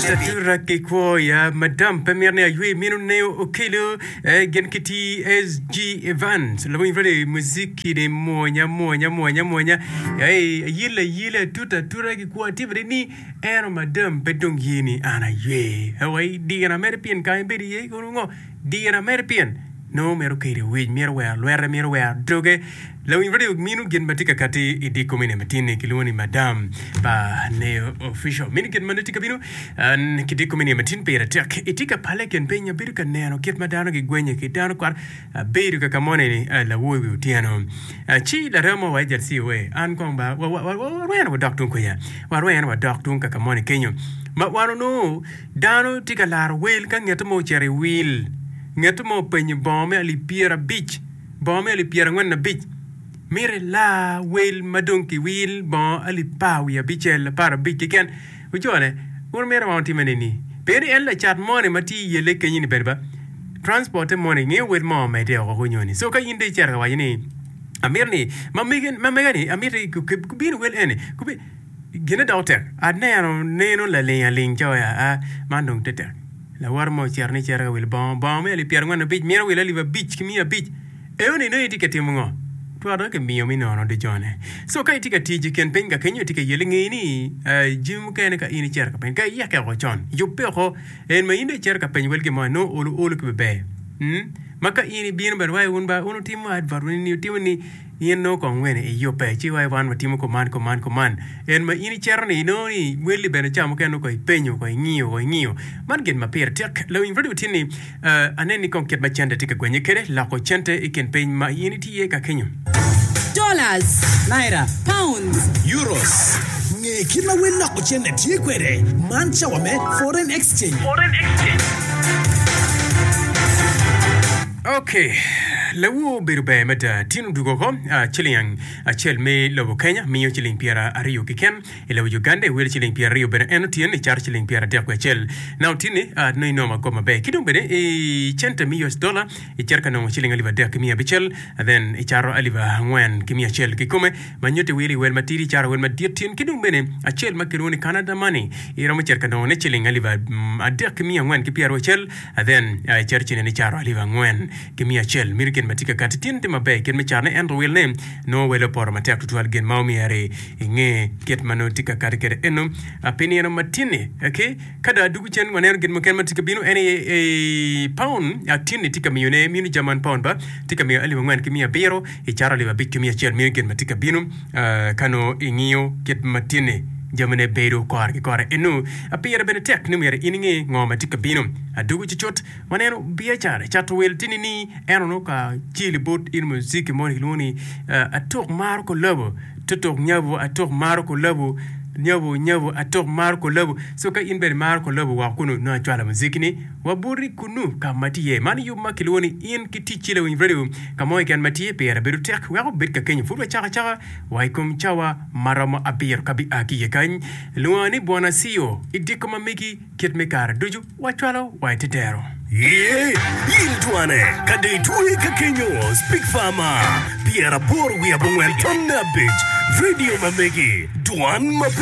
Tatura ke ya Madame Pemerne Yue Minuneo Okelo Gen Kiti SG Evans La Winfrede Muziki de Monya Yila Tutura ke kwa Tivre ni Ero Madame Bedung Yini Ana Yue Hawaii Dian American Kaibedi Ye Gurungo Dian American No merokere wage merware luere merware doge law invade minu gen matika kati idi komine matine kiloni madam ba ne official minu gen matika binu an kidi komine matin pera tek itika pale ken penya biruka neno ket madano ge gwenye kitano kwar biruka kamone ni la wowi utiano chi la ramo wa jersi we an kwamba wa doctor ko ya wa doctor ka kamone kenyo ma wano no dano tika lar wel kan ngetmo chere wil Ngetomo penye bombe alipiera beach. Bombe alipiera ngwana beach. Mire la whale madonki wheel bon alipawi ya bichel para beach again. Ujone, mera mounti manini. Peri ella chat money mati yele kenyini berba. Transport money nge with mom me deo ko So ka inde chera wa yini. Amirni, mamegani amiri kubin well ene. Kubi gina daughter. Adnero neno la ling joya mandong tete. La warmo cherni chera wil bom ali pierngwana beach mira wil ali beach kimia beach eoni no etiketi mungo twado ke miyo minono de jone so kai tikati jiken penga kenyo tike yelingi ni jim kene ka ini chera ka pen ka yaka ko chon yuppe ko en ma inde chera ka pen wel ke mo no olu ke be maka ini bien ber wai unba unu timu advaru ni timu ni yen no kon wene e yope chi wai wan timu command en ma ini cherni no ni weli bene chamo keno ko penyo ko ngio man gen ma per tek lo invadu tini aneni kon ket ma chende tika gwenye kere la ko chente iken pen ma ini tie ka kenyo dollars naira pounds euros nge kila wena ko chende tie kwere mancha wame foreign exchange Okay, lawu birube mata tinu dugo chiling chel me lobo Kenya miyo chiling piara ariyo kiken elawu Uganda wel chiling piara ariyo bene enotien ni char chiling piara dekwe chel now tini no inoma koma be kidum bene chente $1 charka no chiling aliva dek miya bichel then charo aliva ngwen kimia chel kikume manyote wili wel matiri charo wel madietin kidum bene chel makironi Canada money iramo charka no ne chiling aliva adek miya ngwen kipiaro chel then charchine ni charo aliva ngwen kimia chel mirken matika katitin te mabe ken mechane en wil ne no wele por matek tuwal gen maumi are nge ket manotika katikere eno apeni eno matine okay kada dugu chen ngone gen moken matika binu ene pound atini tika mione mini jaman pound ba tika mi ali ngwan kimia biro e chara liba big kimia chel mirken matika binu kano ingio ket matine jamane beiro kor enu apira benetek numere ininge ngoma tika binu adugu chichot maneno biachare chato wel tinini eno ka chili bot in muziki moni luni atok marko labo totok nyabo atok marko labo nyabo atok marko labo so ka inber marko labo wa kunu no chwala muziki ni waburi kunu kamatiye mani yuma kiloni in kitichile win radio kamo ikan matiye pera berutek wa betka kenyu fuwa chaka waikum chawa marama abir kabi akiye kan luani bwana sio idiko mamiki kitmekar duju wa chwala wa tetero Yiltuane kade tuwe kakenyo speak farmer Piera por we abongwen tonna bitch radio mameki duan